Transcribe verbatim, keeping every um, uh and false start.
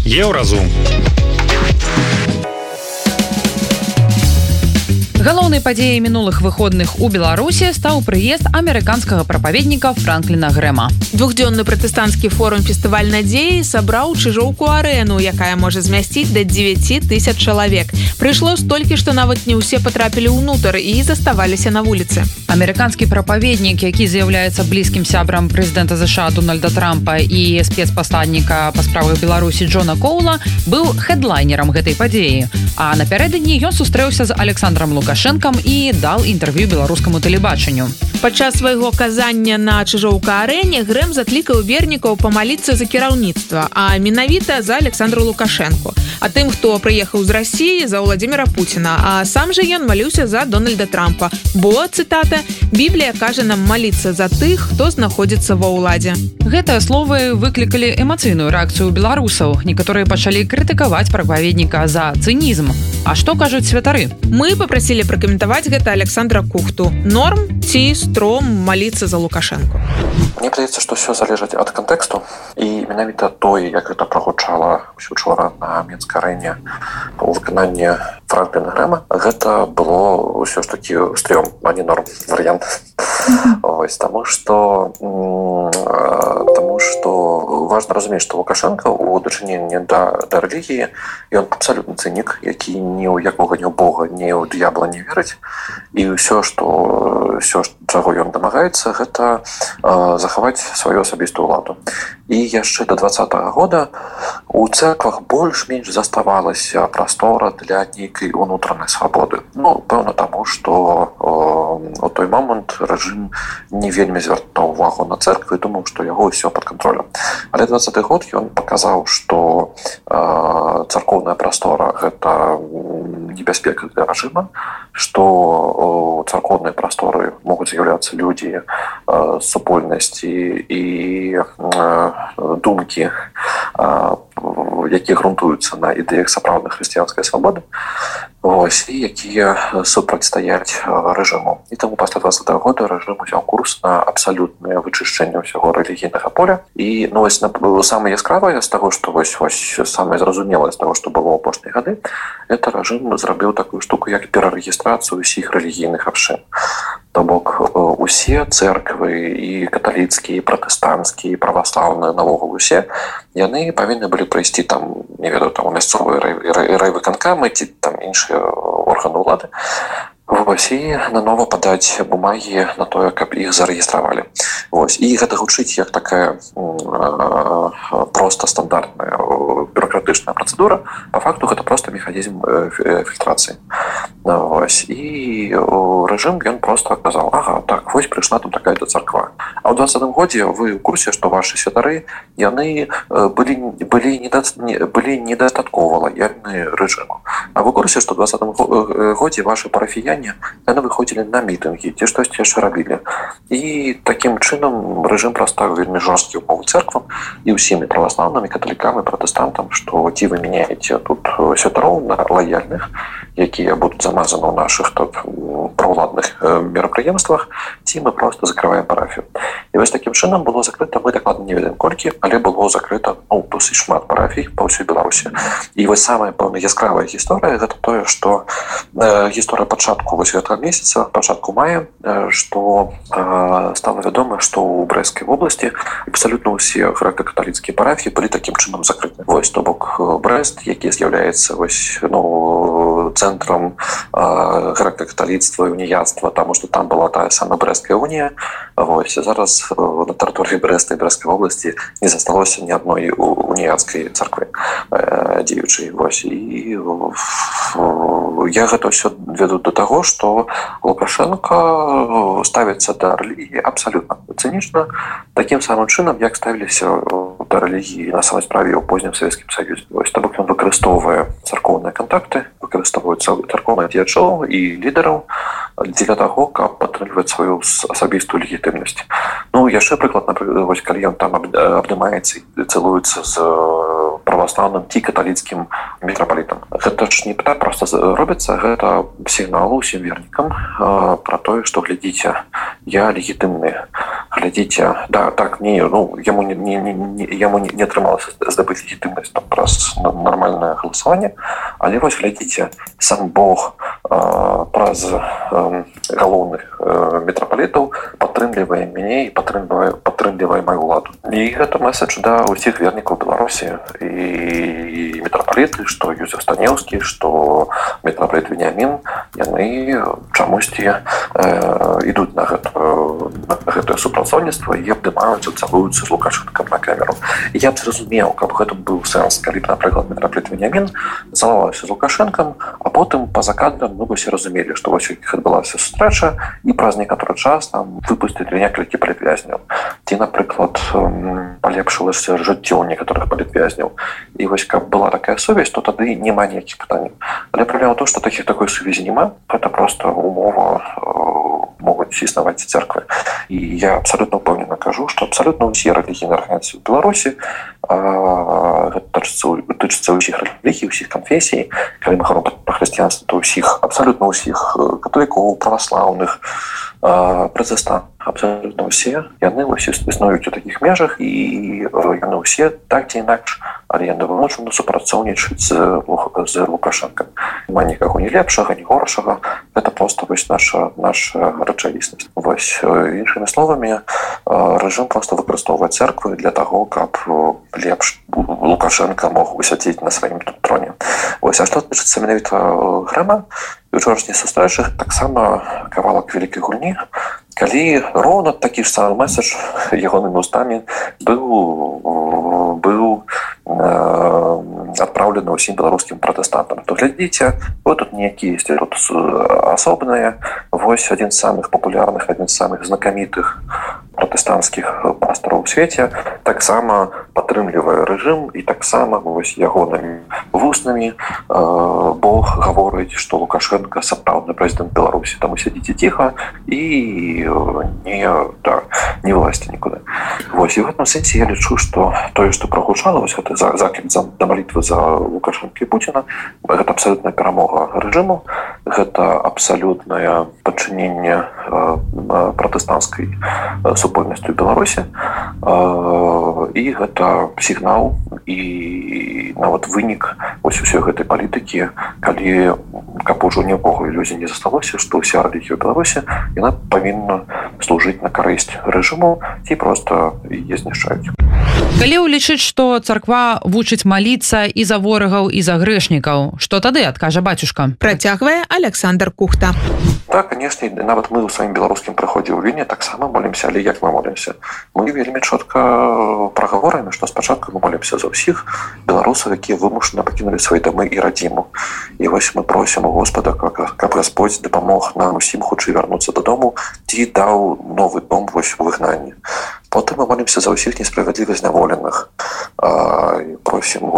Еўразум. Галоўнай падзеяй мінулых выходных у Беларусі стаў прыезд амерыканскага прапаведніка Франкліна Грэма. Двухдзённы пратэстанцкі форум «Фестываль надзеі» сабраў чыжоўку-арэну, якая можа змясціць да дзевяці тысяч чалавек. Прыйшло столькі, што нават не ўсе патрапілі ўнутр і заставаліся на вуліцы. Амерыканскі прапаведнік, які з'яўляецца блізкім сябрам прэзідэнта ЗША Дональда Трампа і спецпасланніка па справах Беларусі Джона Коула, быў хедлайнерам гэтай падзеі. А напярэдадні ён сустрэўся з Александром Лукашэнкам і даў інтэрв'ю беларускаму тэлебачанню. Падчас свайго казання на чыжоўка-арэне Грэм заклікаў вернікаў памаліцца за кіраўніцтва, а менавіта за Александру Лукашэнку. А тым, хто прыехаў з Расіі, за Владзіміра Пуціна, а сам жа ён маліўся за Дональда Трампа. Бо, цытата, «Біблія кажа нам маліцца за тых, хто знаходзіцца ва ўладзе». Гэтыя словы выклікалі эмацыйную рэакцыю беларусаў. Некаторыя пачалі крытыкаваць прапаведніка за цынізм. А што кажуць святары? Мы папрасілі пракаментаваць гэта Александра Кухту. Норм ці стром маліцца за Лукашэнку? Мне падаецца, што ўсё залежыць ад кантэксту. І менавіта той, як гэта прагучала учора на Мінскай арэне у выкананні Франкліна Грэма, гэта было ўсё ж такі стрём, а не норм варыянт. Ось, таму што таму што важна разумець, што Лукашенко у дачыненні да, да рэлігіі ён абсалютны цынік, які ні ў якога ні ў Бога, ні ў д'ябла не верыць. І ўсё, што ўсё, чаго ён дамагаецца, гэта э, захаваць сваю асабістую ўладу. І яшчэ да двадцатага года у церквах больш-менш заставалася прастора для нейкай унутранай свабоды. Ну, пэўна таму, што э, у той момант рэжым не вельмі звяртаў увагу на церкву і думаў, што яго ўсё пад кантролем. Але двадцаты год ён паказаў, што э, царкоўная прастора гэта небяспека для рэжыма, што у царкоўнай прасторы могуць з'яўляцца людзі э, супольнасці і э, думкі, э, якія грунтуюцца на ідэях сапраўднай хрысціянскай свабоды, ось, і якія супрацьстаяць рэжыму. І таму пасля двадцатага года рэжым узяў курс на абсалютнае вычышчэнне ўсяго рэлігійнага поля. І ну, вось, самае яскравае з таго, што вось, вось, самае зразумелае з таго, што было ў апошнія гады, это рэжым зрабіў такую штуку, як перарэгістрацыю ўсіх рэлігійных абшын. То бок усе церквы і каталіцкія, і пратэстанцкія, і праваслаўныя, навогул усе, яны павінны былі прыйсці там, не ведаю, там у мясцовыя райвыканкамы ці там іншыя органы ўлады. Вось, і нанова падаць бумагі на тое, каб іх зарэгістравалі. Вось, і гэта гучыць як такая э, проста стандартная бюрократычная працэдура. Па факту гэта проста механізм фільтрацыі. Вось, і рэжым ён проста казаў: ага, так, вось прыйшла там такая-то царква. А ў двадцатым годзе вы ў курсе, што вашы святары, яны былі, былі, неда, былі недастаткова лаяльныя рэжыму. А вы ў курсе, што ў двадцатым годзе вашы парафіяне яны выходзілі на мітынгі, ці штосьці яшчэ рабілі. І такім чынам рэжым паставіў вельмі жорсткі ўмовы церквам і ўсімі праваслаўнымі, каталікам і пратэстантам, што ці вы мяняеце тут святароў на лаяльных, якія будуць замазаны ў нашых тут праўладных мерапрыемствах, ці мы проста закрываем парафію. І вось такім чынам было закрыта, мы дакладна не ведаем колькі, але было закрыта ну, досыць шмат парафій па ўсёй Беларусі. І вось самая пэўна яскравая гісторыя гэта тое, што э, гісторыя пачатку вось гэтага месяца, пачатку мая, што э, стала вядома, што ў Брэсцкай вобласці абсалютна ўсе грэка-каталіцкія парафіі былі такім чынам закрыты. Вось, то бок Брэст, які з'яўляецца вось, ну, цэнтрам э, грэка-каталіцтва і уніяцтва, таму што там была тая самая Брэсцкая унія. Вось, зараз на тэрыторыі Брэста і Брэсцкай вобласці не засталося ні адной уніяцкай царквы э, дзеючай. Вось, і э, я гэта ўсё веду до таго, што Лукашенко ставіцца да рэлігіі абсалютна цынічна, такім самым чынам, як ставіліся да рэлігіі на самай справе ў познім Савецкім Саюзе. Вось, то бок ён выкарыстоўвае царкоўныя кантакты, выкарыстоўваюць царкоўных дзеячоў і лідараў дзеля таго, каб падтрымліваць сваю асабістую легітымнасць. Ну, яшчэ прыклад, вось, калі ён там абдымаецца і цэлуецца з праваслаўным ці каталіцкім мітрапалітам. Гэта ж не так проста робіцца, гэта сігнал усім вернікам э, пра тое, што глядзіце, я легітымны глядзіце, да, так, не, ну, яму не, не, не, яму не, не атрымалася здабыць легітымнасць там, праз нармальнае галасаванне, але вось глядзіце, сам Бог э, праз э, галоўных э, мітрапалітаў падтрымлівае мяне і падтрымлівае, падтрымлівае маю ўладу. І гэта месседж да ўсіх вернікаў Беларусі і мітрапаліты, што Юзеф Станеўскі, што мітрапаліт Веніамін, яны чамусьці э, ідуць на гэта, на гэтае супрацоўніцтва і абдымаюцца, цалуюцца з Лукашэнкам на камеру. І я б зразумеў, каб гэта быў сэнс, калі б, напрыклад, мітрапаліт Веніамін цалаваўся з Лукашэнкам, а потым па-за кадрам мы ўсе разумелі, што вось адбылася сустрэча і праз некаторы час там выпусцілі некалькі палітвязняў. Ці, напрыклад, палепшылася жыццё некаторых палітвязняў. І вось каб была такая сувязь, то тады няма ніякіх пытанняў. Але праблема то, што такіх такой сувязі няма, гэта проста умова э, могуць існаваць церквы. І я абсалютна ўпэўнена кажу, што абсалютна ўсе рэлігійныя арганізацыі ў Беларусі, гэта тычыцца ўсіх рэлігій, ўсіх канфесій, калі мы говорим пра хрысціянства, то ўсіх, абсалютна ўсіх каталікоў, праваслаўных, пратэстантаў, абсалютна ўсе, яны ўсе існуюць у такіх межах і яны ўсе так ці інакш, але яны вымушаны супрацоўнічаць з, з Лукашэнкам. Няма нікаго ні лепшага, ні горшага, гэта проста вось наша, наша рэчаіснасць. Вось, іншымі словамі, рэжым проста выкарыстоўвае церквы для таго, каб лепш Лукашенко мог высядзець на сваім троне. Вось, а што тычыцца менавіта Грэма, і ўчорашняй сустрэчы таксама кавалак вялікай гульні, калі роўна такі ж самы месседж ягонымі устамі быў, быў э, адпраўлены ўсім беларускім пратэстантам. То глядзіце, вот тут нейкія ёсць тут асобныя, вось адзін з самых папулярных, адзін з самых знакамітых пратэстанцкіх пастараў у свеце таксама падтрымлівае рэжым і таксама вось ягонымі вуснамі э, Бог гаворыць, што Лукашенко сапраўдны прэзідэнт Беларусі. Таму сядзіце ціха і не, да, не власці нікуды. Вось, і в гэтым сэнсе я лічу, што тое, што прагучала, вось гэты заклік да малітвы за Лукашенко і Пуціна, гэта абсалютная перамога рэжыму, гэта абсалютнае падчыненне э, пратэстанцкай супольнасцю Беларусі, э, і гэта сігнал і нават вынік вось усёй гэтай палітыкі, калі каб ужо нікога ілюзій не засталося, што ўся рэлігія ў Беларусі, яна павінна служыць на карысць рэжыму ці проста яе знішчаюць. Калі ўлічыць, што царква вучыць маліцца і за ворагаў, і за грэшнікаў, што тады адкажа бацюшка? Працягвае Александр Кухта. Так, канешне, нават мы ў сваім беларускім прыходзе ў Вільні таксама молімся, але як мы молімся? Мы вельмі чётка прагавораем, што спачатку мы молімся за ўсіх беларусаў, якія вымушана пакінулі свае дамы і радзіму. І вось мы просім у Господа, каб Гасподзь дапамог нам усім хутчэй вярнуцца дадому, ці даў новы дом вось у выгнанні. Потым мы молімся за ўсіх несправядліва зняволеных. Просім